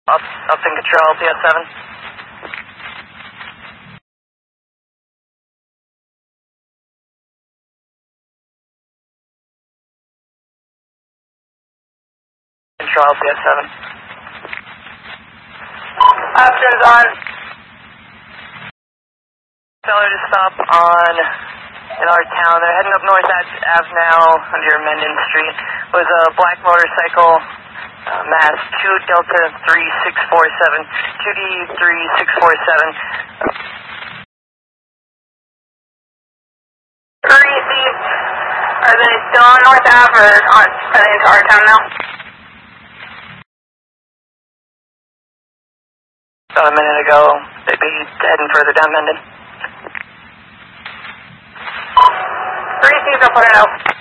Up in control, PS7. Control, PS7. Options on. Tell her to stop on in our town. They're heading up North Ave now under Mendon Street. It was a black motorcycle, mass 2 Delta 3647, 2D 3647. Are they still on North Ave or on heading into our town now? About a minute ago, they'd be heading further down Mendon. 3 C's, I'll put it out.